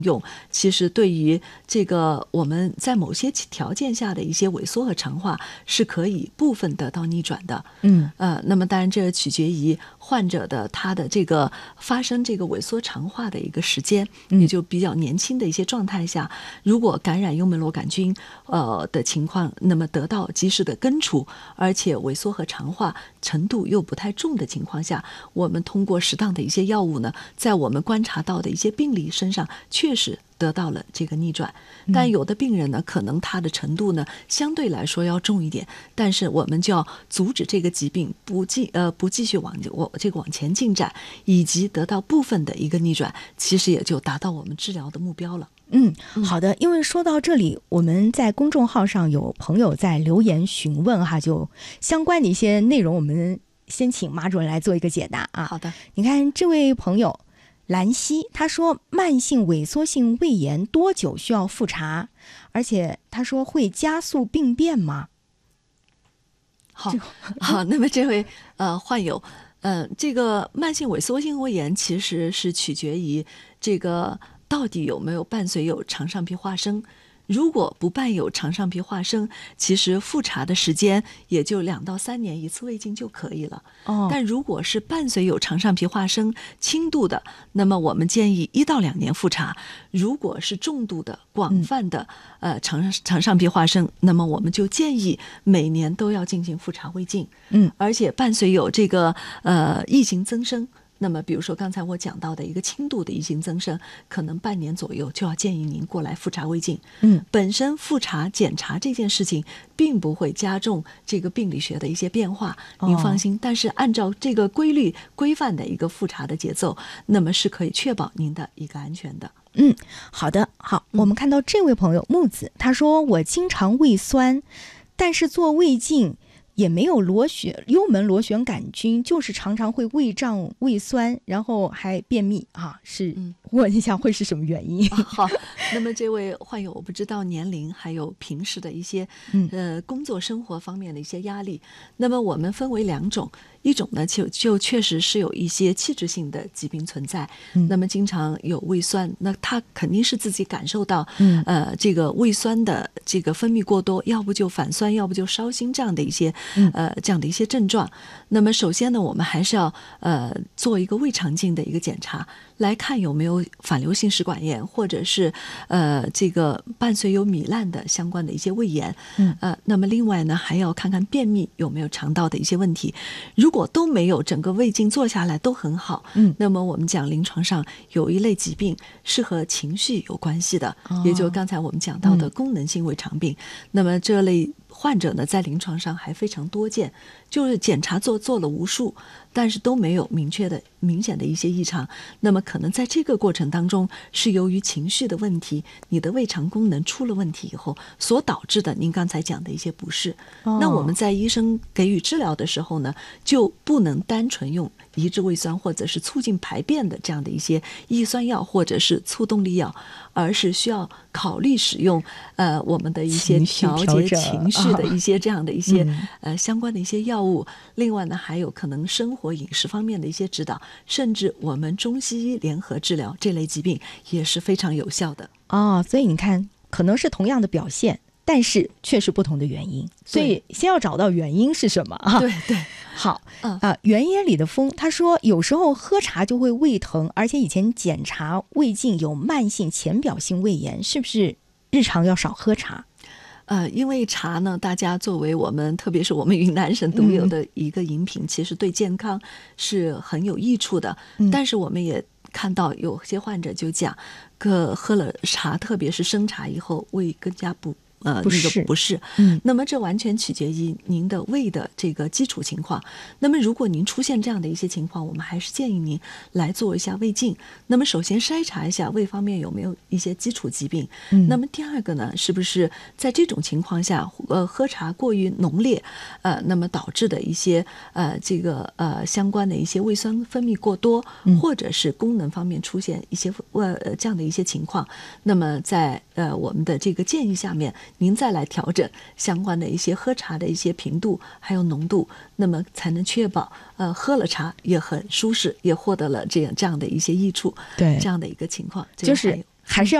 用，其实对于这个我们在某些条件下的一些萎缩和长化是可以部分得到逆转的。那么当然这取决于患者的他的这个发生这个萎缩长化的一个时间，也就比较年轻的一些状态下，如果感染幽门螺杆菌的情况，那么得到及时的根除，而且萎缩和长化程度又不太重的情况下，我们通过适当的一些药物呢，在我们观察到的一些病例身上确实得到了这个逆转。但有的病人呢，可能他的程度呢相对来说要重一点，但是我们就要阻止这个疾病不继续往前进展，以及得到部分的一个逆转，其实也就达到我们治疗的目标了。 好的，因为说到这里，我们在公众号上有朋友在留言询问哈，就相关的一些内容，我们先请马主任来做一个解答啊。 好的， 你看这位朋友兰溪，他说慢性萎缩性胃炎多久需要复查？而且他说会加速病变吗？ 好，那么这位患友，这个慢性萎缩性胃炎其实是取决于这个到底有没有伴随有肠上皮化生。如果不伴有肠上皮化生，其实复查的时间也就2到3年一次胃镜就可以了。但如果是伴随有肠上皮化生轻度的，那么我们建议1到2年复查。如果是重度的广泛的肠上皮化生，那么我们就建议每年都要进行复查胃镜。而且伴随有这个异型增生，那么比如说刚才我讲到的一个轻度的异型增生，可能半年左右就要建议您过来复查胃镜。本身复查检查这件事情并不会加重这个病理学的一些变化，您放心。但是按照这个规律规范的一个复查的节奏，那么是可以确保您的一个安全的。 好的，好，我们看到这位朋友木子，他说我经常胃酸，但是做胃镜也没有幽门螺旋杆菌，就是常常会胃胀、胃酸，然后还便秘啊。问一下会是什么原因？ 好，那么这位患友，我不知道年龄还有平时的一些工作生活方面的一些压力。那么我们分为2种，一种呢就确实是有一些器质性的疾病存在，那么经常有胃酸，那他肯定是自己感受到这个胃酸的这个分泌过多，要不就反酸，要不就烧心这样的一些症状。那么首先呢，我们还是要做一个胃肠镜的一个检查，来看有没有反流性食管炎，或者是这个伴随有糜烂的相关的一些胃炎。那么另外呢，还要看看便秘有没有肠道的一些问题。如果都没有，整个胃镜做下来都很好，那么我们讲临床上有一类疾病是和情绪有关系的，也就刚才我们讲到的功能性胃肠病。那么这类患者呢，在临床上还非常多见，就是检查做了无数，但是都没有明显的一些异常。那么可能在这个过程当中，是由于情绪的问题，你的胃肠功能出了问题以后所导致的您刚才讲的一些不适。那我们在医生给予治疗的时候呢，就不能单纯用抑制胃酸或者是促进排便的这样的一些抑酸药或者是促动力药，而是需要考虑使用我们的一些调节情绪的一些这样的一些相关的一些药物。另外呢，还有可能生活饮食方面的一些指导，甚至我们中西医联合治疗这类疾病也是非常有效的。 所以你看，可能是同样的表现，但是却是不同的原因，所以先要找到原因是什么啊？ 对。 好，原野里的风他说有时候喝茶就会胃疼，而且以前检查胃镜有慢性浅表性胃炎，是不是日常要少喝茶？ 因为茶呢，大家作为我们特别是我们云南省独有的一个饮品，其实对健康是很有益处的。但是我们也看到有些患者就讲，喝了茶，特别是生茶以后，胃更加不适。那么这完全取决于您的胃的这个基础情况。那么如果您出现这样的一些情况，我们还是建议您来做一下胃镜。那么首先筛查一下胃方面有没有一些基础疾病。那么第二个呢，是不是在这种情况下喝茶过于浓烈，那么导致的一些相关的一些胃酸分泌过多，或者是功能方面出现一些这样的一些情况。那么在我们的这个建议下面，您再来调整相关的一些喝茶的一些频度还有浓度，那么才能确保喝了茶也很舒适，也获得了这样的一些益处。 对， 这样的一个情况就是还是要